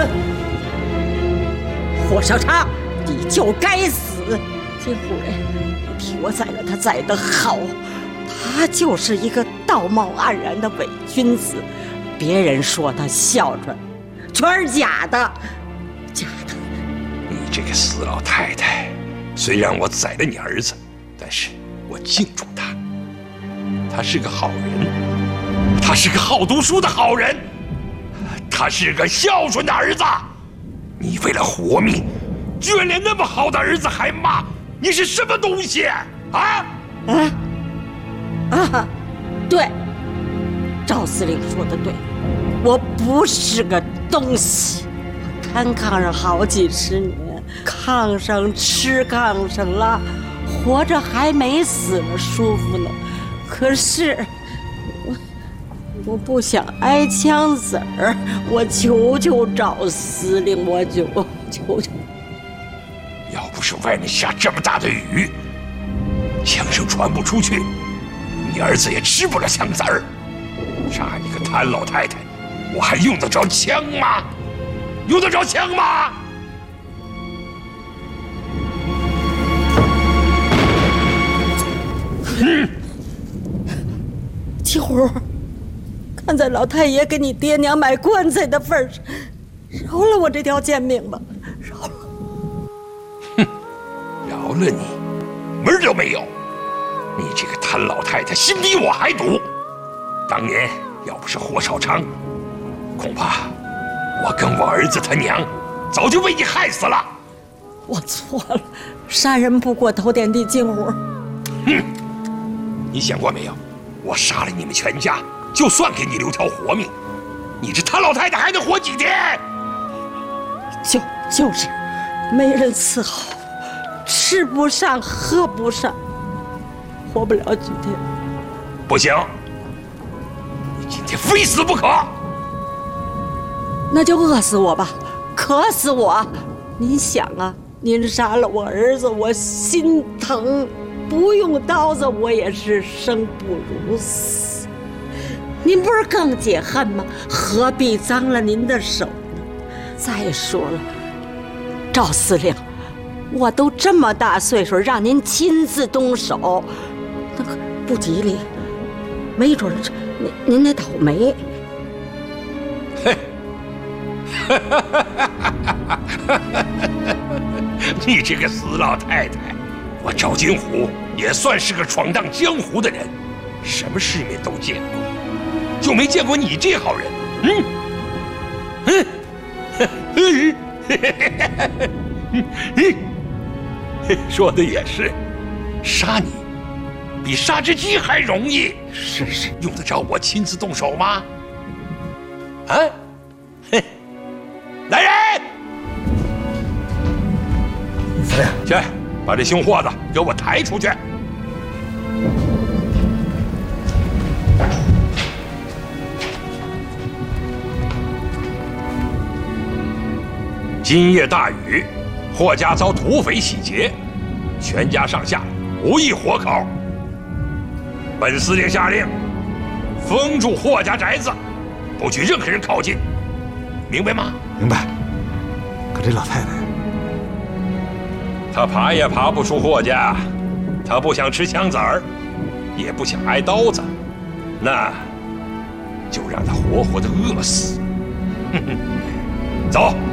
霍少昌，你就该死！金夫人，你替我宰了他宰得好，他就是一个道貌岸然的伪君子，别人说他孝顺，全是假的，假的。 你这个死老太太，虽然我宰了你儿子，但是我敬重他，他是个好人，他是个好读书的好人，他是个孝顺的儿子。你为了活命，居然连那么好的儿子还骂，你是什么东西啊？ 对，赵司令说的对，我不是个东西。看炕上好几十年，炕上吃炕上了，活着还没死了舒服呢。可是我不想挨枪子儿，我求求赵司令，我求求。 要不是外面下这么大的雨，枪声传不出去，你儿子也吃不了枪子儿。杀你个谭老太太，我还用得着枪吗？用得着枪吗？ 七虎，看在老太爷给你爹娘买棺材的份上，饶了我这条贱命吧，饶了。 哼，饶了你，门儿都没有！你这个谭老太太心比我还毒。当年要不是霍少昌，恐怕我跟我儿子他娘早就被你害死了。 我错了，杀人不过头点地，金虎。 哼，你想过没有？我杀了你们全家，就算给你留条活命，你这谭老太太还能活几天？ 就是没人伺候，吃不上喝不上，活不了几天。 不行，你今天非死不可。 那就饿死我吧，渴死我！您想啊，您杀了我儿子，我心疼，不用刀子我也是生不如死。您不是更解恨吗？何必脏了您的手呢？再说了，赵司令，我都这么大岁数，让您亲自动手，那个不吉利，没准您得倒霉。 嘿。你这个死老太太，我赵金虎也算是个闯荡江湖的人，什么世面都见过，就没见过你这好人。说的也是，杀你比杀只鸡还容易。 是， 用得着我亲自动手吗？啊？来人！ 司令， 去把这凶货子给我抬出去。今夜大雨，霍家遭土匪洗劫，全家上下无一活口。本司令下令，封住霍家宅子，不许任何人靠近，明白吗？ 明白。可这老太太， 她爬也爬不出霍家，她不想吃枪子儿，也不想挨刀子，那就让她活活的饿死。走。